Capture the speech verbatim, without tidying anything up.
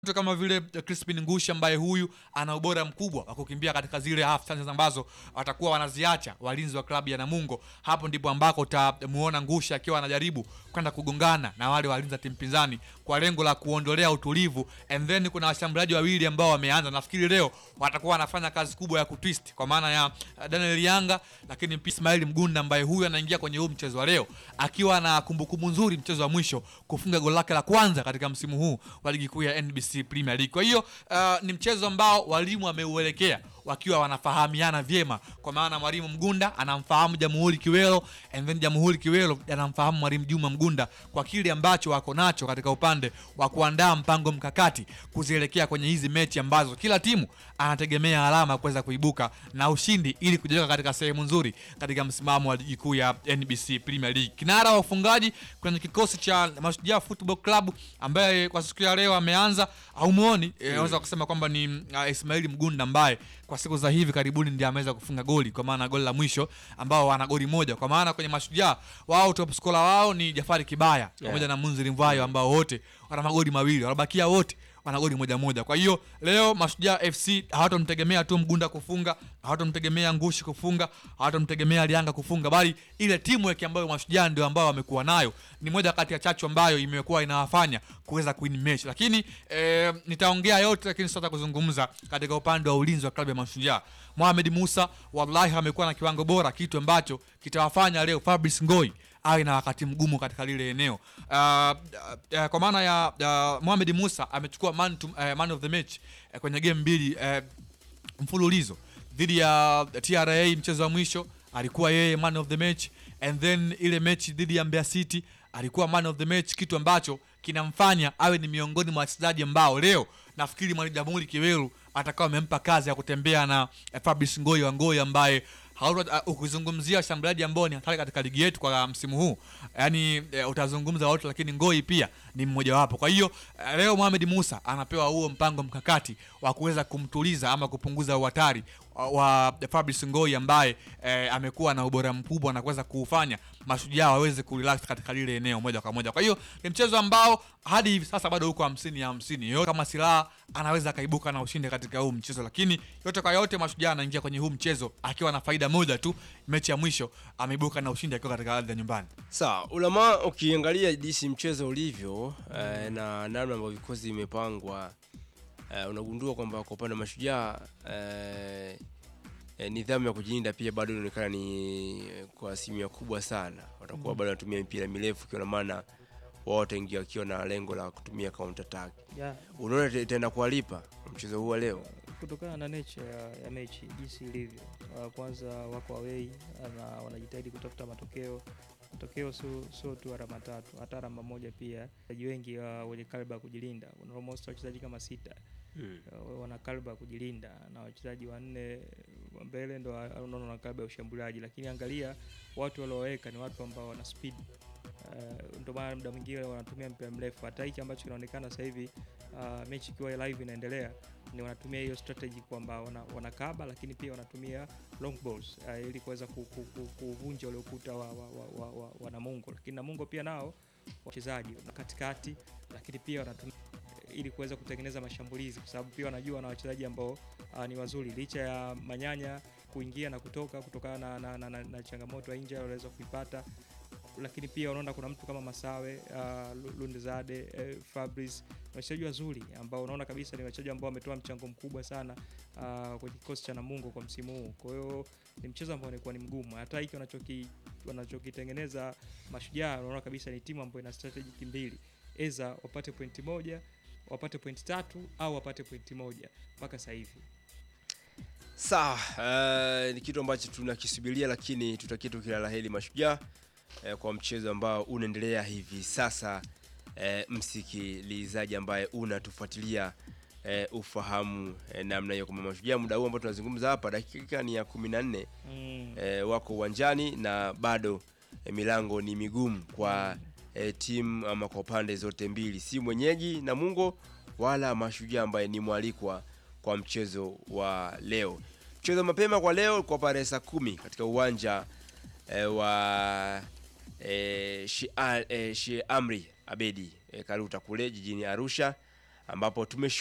Mtu kama vile Crispin Ngushi ambaye huyu ana ubora mkubwa wa kukimbia katika zile half chances ambazo watakuwa wanaziacha walinzi wa klabu ya Namungo. Hapo ndipo ambako utamuona Ngushi akiwa anajaribu kwenda kugongana na wale walinzi wa timu pinzani kwa lengo la kuondolea utulivu. And then kuna washambuliaji wawili ambao wameanza, nafikiri leo watakuwa wanafanya kazi kubwa ya kutwist, kwa maana ya Daniel Yanga, lakini pia Ismail Mgunda ambaye huyu anaingia kwenye huu mchezo wa leo akiwa na kumbukumbu nzuri, mchezo wa mwisho kufunga goli lake la kwanza katika msimu huu wa ligi kuu ya N B C Premier League. Kwa hiyo uh, ni mchezo ambao walimu wameuelekea wakiwa wanafahamiana vyema, kwa maana mwalimu Mgunda anamfahamu Jamhuri Kiwelo, and then Jamhuri Kiwelo anamfahamu mwalimu Juma Mgunda kwa kile ambacho wako nacho katika upande wa kuandaa mpango mkakati kuzielekea kwenye hizi mechi ambazo kila timu anategemea alama kuweza kuibuka na ushindi ili kujiweka katika sehemu nzuri katika msimamo wa ligi kuu ya N B C Premier League. Kinara wa ufungaji kwenye kikosi cha Mashujaa Football Club ambaye kwa siku ya leo ameanza au muoni, naweza mm. kusema kwamba ni uh, Ismail Mgunda ambaye kwa siku za hivi karibuni ndiye ameweza kufunga goli, kwa maana goli la mwisho ambao wana goli moja, kwa maana kwenye Mashujaa wao top scorer wao ni Jafari Kibaya pamoja yeah. na Munziri Mvayo ambao wote wana magoli mawili, wanabakia wote wana goli moja moja. Kwa hiyo leo Mashujaa F C hawatomtegemea tu Mgunda kufunga, hawatomtegemea Ngushi kufunga, hawatomtegemea Lianga kufunga, bali ile timu yake ambayo Mashujaa ndio ambao wamekuwa nayo ni moja kati ya chachu ambayo imekuwa inawafanya kuweza kuwin match. Lakini e, nitaongea yote, lakini sasa kuzungumza katika upande wa ulinzi wa klabu ya Mashujaa. Mohamed Musa wallahi amekuwa na kiwango bora, kitu ambacho kitawafanya leo Fabrice Ngoi awe na wakati mgumu katika lile eneo. Uh, uh, kwa maana ya uh, Mohamed Musa amechukua man, to, uh, man of the match uh, kwenye game mbili uh, mfululizo dhidi ya T R A. Mchezo wa mwisho alikuwa yeye man of the match, and then ile mechi dhidi ya Mbeya City alikuwa man of the match, kitu ambacho kinamfanya awe ni miongoni mwa wachezaji ambao leo nafikiri mwalimu Jamhuri Kiwelu atakao amempa kazi ya kutembea na uh, Fabrice Ngoi wa Ngoi ambaye Haura, uh, ukizungumzia shambuliaji ambao ni hatari katika ligi yetu kwa msimu huu, yani uh, utazungumza wote, lakini Ngoi pia ni mmoja wapo. Kwa hiyo uh, leo Mohamed Musa anapewa huo mpango mkakati wa kuweza kumtuliza ama kupunguza uhatari wa Fabrice Ngoi ambaye eh, amekuwa na ubora mkubwa na kuweza kufanya Mashujaa waweze kurelax katika lile eneo moja kwa moja. Kwa hiyo ni mchezo ambao hadi hivi sasa bado uko hamsini ya hamsini. Yote kama silaha anaweza kaibuka na ushindi katika huu mchezo, lakini yote kwa yote Mashujaa anaingia kwenye huu mchezo akiwa na faida moja tu, mechi ya mwisho ameibuka na ushindi akiwa katika ardhi ya nyumbani. Sawa, Ulama, ukiangalia jinsi mchezo ulivyo eh, na namna ambavyo vikosi vimepangwa, Uh, unagundua kwamba kwa upande wa Mashujaa uh, uh, nidhamu ya kujilinda pia bado inaonekana ni kwa asilimia kubwa sana. Watakuwa bado wanatumia mipira mirefu, kwa maana wao wataingia wakiwa na lengo la kutumia counter attack. Yeah. Unaona itaenda kuwalipa mchezo huu leo kutokana na nature ya, ya mechi jinsi ilivyo. Uh, kwanza wako away na wanajitahidi kutafuta matokeo. Matokeo sio so tu alama tatu, hata alama moja pia. Wachezaji wengi uh, wenye kaliba kujilinda. Kuna almost wachezaji kama sita. Hmm. Uh, wana kaliba kujilinda na wachezaji wanne mbele ndio wanaona wana kaliba ya ushambuliaji, lakini angalia watu walioweka ni watu ambao wana speed. Uh, ndio maana muda mwingine wanatumia mpira mrefu. Hata hiki ambacho kinaonekana sasa hivi uh, mechi ikiwa live inaendelea ni wanatumia hiyo strategy kwamba wana, wanakaba lakini pia wanatumia long balls uh, ili kuweza kuvunja ule ukuta wa, wa, wa, wa, wa, wa Namungo. Lakini Namungo pia nao wachezaji katikati, lakini pia wanatumia ili kuweza kutengeneza mashambulizi, kwa sababu pia wanajua na wachezaji ambao uh, ni wazuri licha ya Manyanya kuingia na kutoka kutokana na, na, na, na, na changamoto ya injury waliweza kuipata. Lakini pia unaona kuna mtu kama Masawe, uh, Lundezade, uh, Fabrice, wachezaji wazuri ambao unaona kabisa ni wachezaji ambao wametoa mchango mkubwa sana uh, kwa kikosi cha Namungo kwa msimu huu. Kwa hiyo ni mchezo ambao unakuwa ni mgumu. Hata hiki wanachoki wanachokitengeneza Mashujaa, unaona kabisa ni timu ambayo ina strategy mbili. Eza wapate pointi moja, wapate pointi tatu au wapate pointi moja mpaka sasa hivi. Sawa, uh, ni kitu ambacho tunakisubiria, lakini tutakitu kila laheri Mashujaa eh, kwa mchezo ambao unaendelea hivi sasa. Eh, msikilizaji ambaye unatufuatilia eh, ufahamu eh, namna hiyo kama Mashujaa muda huu ambao tunazungumza hapa dakika ni ya kumi na nne mm. eh, wako uwanjani na bado eh, milango ni migumu kwa eh, timu ama kwa pande zote mbili, si mwenyeji Namungo wala Mashujaa ambaye ni mwalikwa kwa mchezo wa leo. Mchezo mapema kwa leo kwa pale saa kumi katika uwanja eh, wa eh, Sheikh eh, Sheikh Amri Abedi eh, Karuta kule jijini Arusha, ambapo tumeshu